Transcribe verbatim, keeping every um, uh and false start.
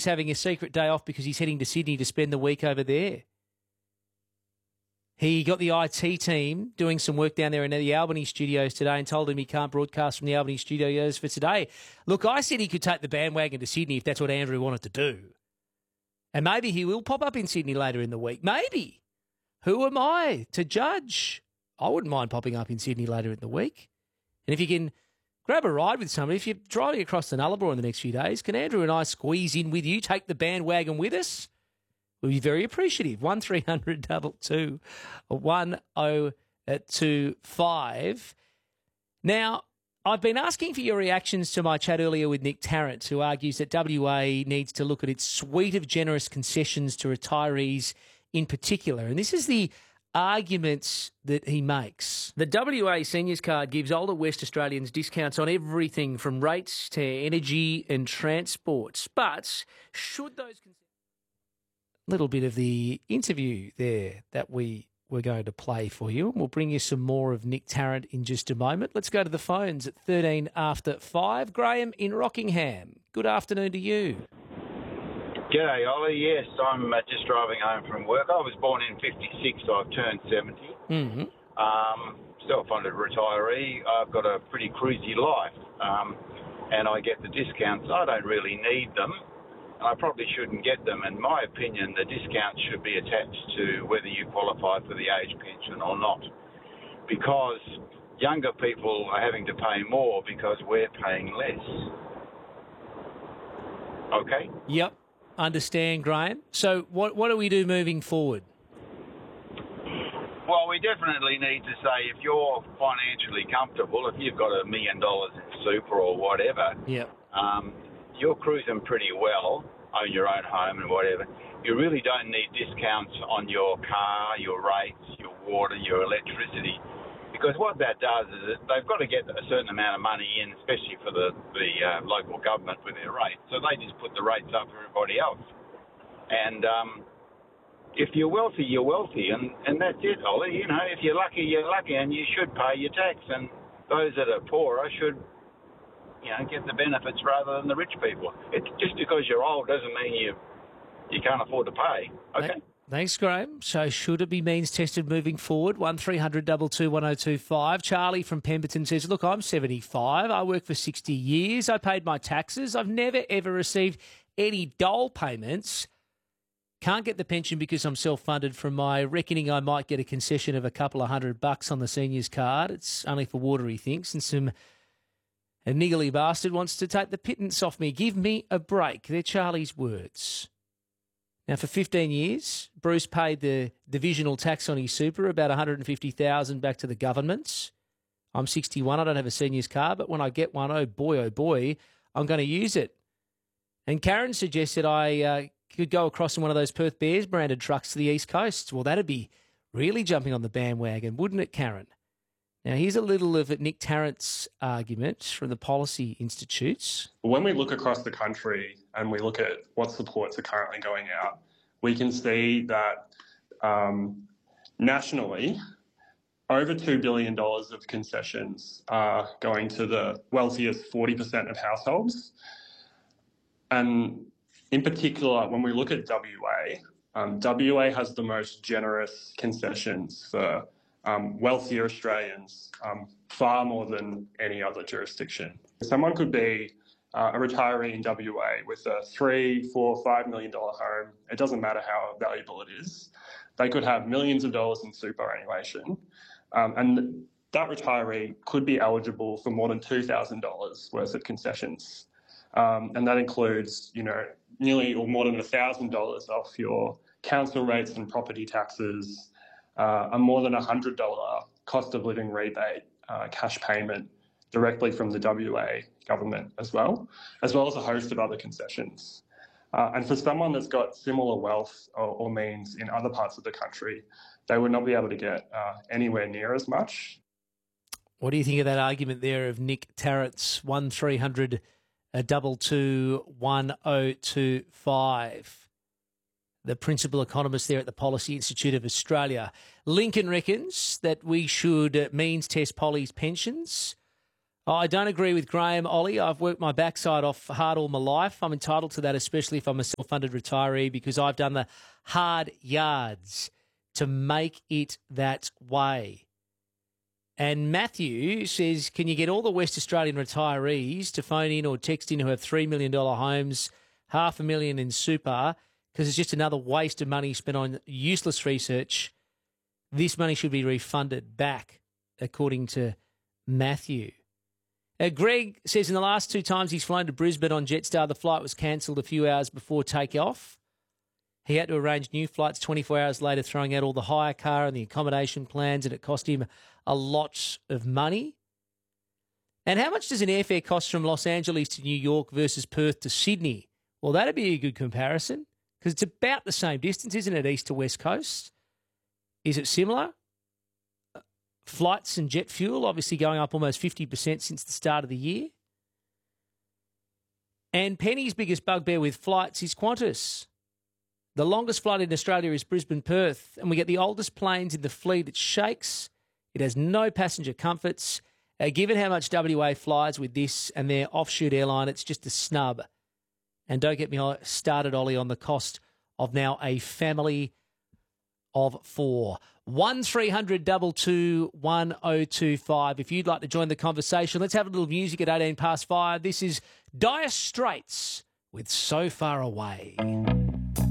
He's having a secret day off because he's heading to Sydney to spend the week over there. He got the I T team doing some work down there in the Albany studios today and told him he can't broadcast from the Albany studios for today. Look, I said he could take the bandwagon to Sydney if that's what Andrew wanted to do. And maybe he will pop up in Sydney later in the week. Maybe. Who am I to judge? I wouldn't mind popping up in Sydney later in the week. And if you can grab a ride with somebody, if you're driving across the Nullarbor in the next few days, can Andrew and I squeeze in with you, take the bandwagon with us? We'll be very appreciative. one three hundred two two one oh two five. Now, I've been asking for your reactions to my chat earlier with Nick Tarrant, who argues that W A needs to look at its suite of generous concessions to retirees in particular. And this is the arguments that he makes. The W A Seniors Card gives older West Australians discounts on everything from rates to energy and transports. But should those... little bit of the interview there that we were going to play for you. And we'll bring you some more of Nick Tarrant in just a moment. Let's go to the phones at thirteen after five. Graham in Rockingham. Good afternoon to you. G'day, Ollie. Yes, I'm uh, just driving home from work. I was born in fifty-six, so I've turned seventy. Mm-hmm. Um, self-funded retiree. I've got a pretty cruisy life, um, and I get the discounts. I don't really need them. I probably shouldn't get them. In my opinion, the discount should be attached to whether you qualify for the age pension or not, because younger people are having to pay more because we're paying less. Okay? Yep. Understand, Graham. So what what do we do moving forward? Well, we definitely need to say if you're financially comfortable, if you've got a million dollars in super or whatever, yep. um, you're cruising pretty well, own your own home and whatever. You really don't need discounts on your car, your rates, your water, your electricity, because what that does is that they've got to get a certain amount of money in, especially for the, the uh, local government with their rates. So they just put the rates up for everybody else. And um, if you're wealthy, you're wealthy, and, and that's it, Ollie. You know, if you're lucky, you're lucky, and you should pay your tax. And those that are poorer should, you know, get the benefits rather than the rich people. It's just because you're old doesn't mean you you can't afford to pay. Okay. Thanks, Graham. So should it be means tested moving forward? one three hundred two two one oh two five. Charlie from Pemberton says, look, I'm seventy-five. I worked for sixty years. I paid my taxes. I've never, ever received any dole payments. Can't get the pension because I'm self-funded. From my reckoning, I might get a concession of a couple of hundred bucks on the seniors card. It's only for water, he thinks, and some... A niggly bastard wants to take the pittance off me. Give me a break. They're Charlie's words. Now, for fifteen years, Bruce paid the divisional tax on his super, about one hundred fifty thousand dollars back to the government. I'm sixty-one. I don't have a senior's car, but when I get one, oh boy, oh boy, I'm going to use it. And Karen suggested I uh, could go across in one of those Perth Bears branded trucks to the East Coast. Well, that'd be really jumping on the bandwagon, wouldn't it, Karen? Now, here's a little of Nick Tarrant's argument from the Policy Institutes. When we look across the country and we look at what supports are currently going out, we can see that um, nationally, over two billion dollars of concessions are going to the wealthiest forty percent of households. And in particular, when we look at W A, um, W A has the most generous concessions for Um, wealthier Australians, um, far more than any other jurisdiction. Someone could be uh, a retiree in W A with a three, four, five million dollar home. It doesn't matter how valuable it is. They could have millions of dollars in superannuation, um, and that retiree could be eligible for more than two thousand dollars worth of concessions, um, and that includes, you know, nearly or more than a thousand dollars off your council rates and property taxes. Uh, a more than one hundred dollars cost of living rebate uh, cash payment directly from the W A government as well, as well as a host of other concessions. Uh, and for someone that's got similar wealth or, or means in other parts of the country, they would not be able to get uh, anywhere near as much. What do you think of that argument there of Nick Tarrant's one three hundred two two one oh two five? The principal economist there at the Policy Institute of Australia. Lincoln reckons that we should means test Polly's pensions. Oh, I don't agree with Graham, Ollie. I've worked my backside off hard all my life. I'm entitled to that, especially if I'm a self-funded retiree, because I've done the hard yards to make it that way. And Matthew says, can you get all the West Australian retirees to phone in or text in who have three million dollars homes, half a million in super, because it's just another waste of money spent on useless research. This money should be refunded back, according to Matthew. Uh, Greg says in the last two times he's flown to Brisbane on Jetstar, the flight was cancelled a few hours before takeoff. He had to arrange new flights twenty-four hours later, throwing out all the hire car and the accommodation plans, and it cost him a lot of money. And how much does an airfare cost from Los Angeles to New York versus Perth to Sydney? Well, that'd be a good comparison because it's about the same distance, isn't it, east to west coast? Is it similar? Flights and jet fuel obviously going up almost fifty percent since the start of the year. And Penny's biggest bugbear with flights is Qantas. The longest flight in Australia is Brisbane-Perth, and we get the oldest planes in the fleet. It shakes. It has no passenger comforts. Uh, given how much W A flies with this and their offshoot airline, it's just a snub. And don't get me started, Ollie, on the cost of now a family of four. one three hundred two two one oh two five. If you'd like to join the conversation, let's have a little music at eighteen past five. This is Dire Straits with So Far Away.